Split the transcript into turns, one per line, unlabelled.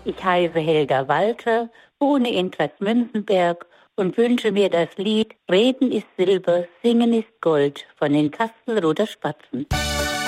Ich heiße Helga Walter, wohne in Tratzmünzenberg und wünsche mir das Lied Reden ist Silber, Singen ist Gold von den Kastelruther Spatzen.